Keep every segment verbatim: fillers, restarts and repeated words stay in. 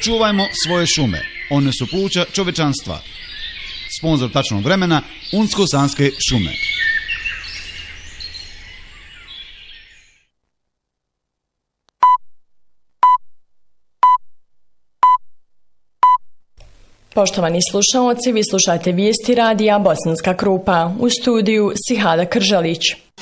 Čuvajmo svoje šume, one su pluća čovečanstva. Sponzor tačnog vremena Unsko-Sanske šume. Poštovani slušaoci, vi slušate vijesti radija Bosanska Krupa. U studiju Sihada Kržalić.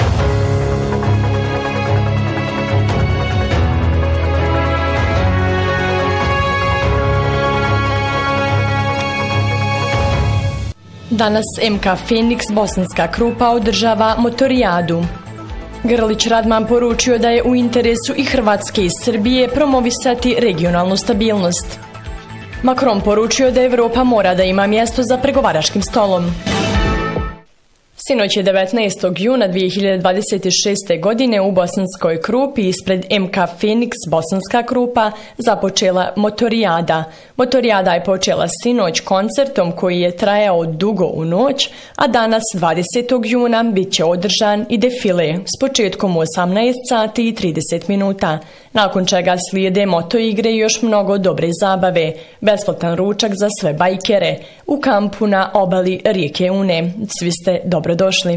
Danas M K Fenix Bosanska Krupa održava motorijadu. Grlić Radman poručio da je u interesu i Hrvatske i Srbije promovisati regionalnu stabilnost. Macron poručio da Evropa mora da ima mjesto za pregovaračkim stolom. Sinoć je devetnaestog juna dvije hiljade dvadeset šeste. godine u Bosanskoj Krupi ispred M K Fenix Bosanska Krupa započela motorijada. Motorijada je počela sinoć koncertom koji je trajao dugo u noć, a danas dvadesetog juna bit će održan i defile s početkom u osamnaest sati i trideset minuta. Nakon čega slijede moto igre i još mnogo dobre zabave, besplatan ručak za sve bajkere u kampu na obali rijeke Une. Svi ste dobrodošli.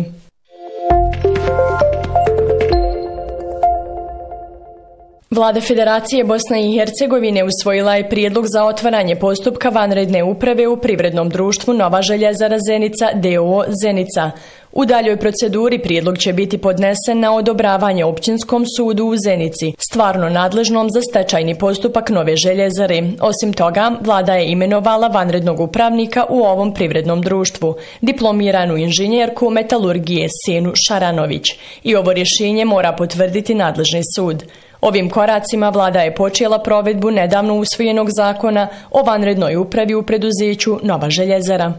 Vlada Federacije Bosne i Hercegovine usvojila je prijedlog za otvaranje postupka vanredne uprave u privrednom društvu Nova željezara Zenica d o o Zenica. U daljoj proceduri prijedlog će biti podnesen na odobravanje Općinskom sudu u Zenici, stvarno nadležnom za stečajni postupak Nove željezare. Osim toga, vlada je imenovala vanrednog upravnika u ovom privrednom društvu, diplomiranu inženjerku metalurgije Senu Šaranović. I ovo rješenje mora potvrditi nadležni sud. Ovim koracima vlada je počela provedbu nedavno usvojenog zakona o vanrednoj upravi u preduzeću Nova željezara.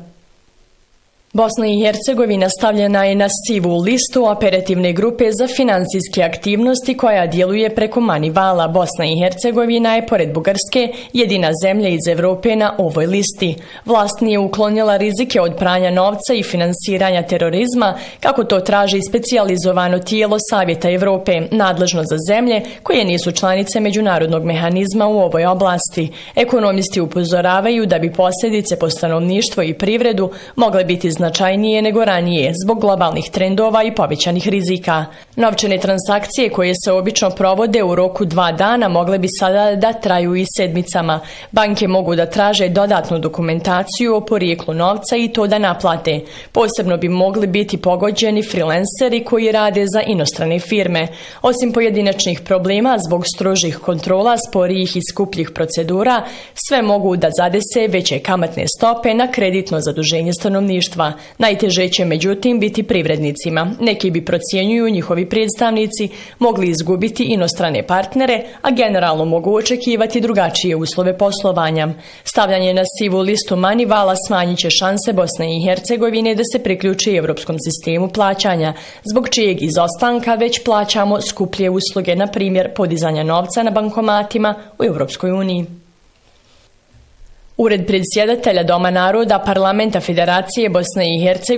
Bosna i Hercegovina stavljena je na sivu listu operativne grupe za financijske aktivnosti koja djeluje preko Manivala. Bosna i Hercegovina je, pored Bugarske, jedina zemlja iz Evrope na ovoj listi. Vlast nije uklonila rizike od pranja novca i finansiranja terorizma, kako to traži specijalizovano tijelo Savjeta Evrope, nadležno za zemlje koje nisu članice međunarodnog mehanizma u ovoj oblasti. Ekonomisti upozoravaju da bi posljedice po stanovništvo i privredu mogle biti značajnije nego ranije zbog globalnih trendova i povećanih rizika. Novčane transakcije koje se obično provode u roku dva dana mogle bi sada da traju i sedmicama. Banke mogu da traže dodatnu dokumentaciju o porijeklu novca i to da naplate. Posebno bi mogli biti pogođeni freelanceri koji rade za inostrane firme. Osim pojedinačnih problema zbog strožih kontrola, sporijih i skupljih procedura, sve mogu da zadese veće kamatne stope na kreditno zaduženje stanovništva. Najteže će međutim biti privrednicima. Neki bi, procjenjuju njihovi predstavnici, mogli izgubiti inostrane partnere, a generalno mogu očekivati drugačije uslove poslovanja. Stavljanje na sivu listu Manivala smanjit će šanse Bosne i Hercegovine da se priključi europskom sistemu plaćanja, zbog čijeg izostanka već plaćamo skuplje usluge, na primjer podizanja novca na bankomatima u Europskoj uniji. Ured predsjedatelja Doma naroda Parlamenta Federacije Bosne i Hercegovine